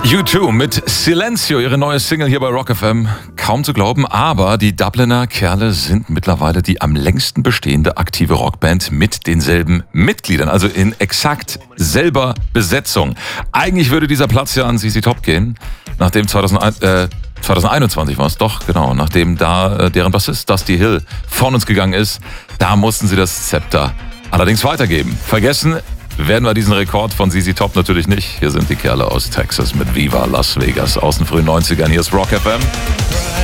U2 mit Silencio, ihre neue Single hier bei Rock FM. Kaum zu glauben, aber die Dubliner Kerle sind mittlerweile die am längsten bestehende aktive Rockband mit denselben Mitgliedern, also in exakt selber Besetzung. Eigentlich würde dieser Platz ja an ZZ Top gehen, nachdem 2021 war es doch, genau, nachdem da deren Bassist Dusty Hill von uns gegangen ist, da mussten sie das Zepter allerdings weitergeben. Vergessen werden wir diesen Rekord von ZZ Top natürlich nicht. Hier sind die Kerle aus Texas mit Viva Las Vegas aus den frühen 90ern. Hier ist Rock FM.